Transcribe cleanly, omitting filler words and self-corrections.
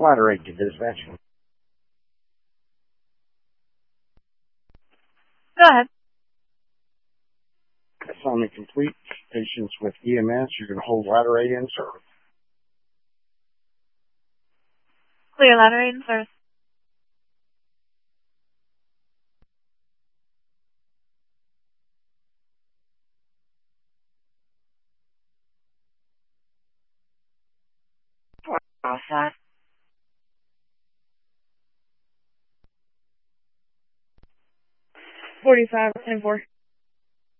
Ladder 8 to dispatch. Go ahead. Assignment complete. Patients with EMS, you can hold ladder 8 in service. Clear ladder 8 in service. Outside. 45 and 4.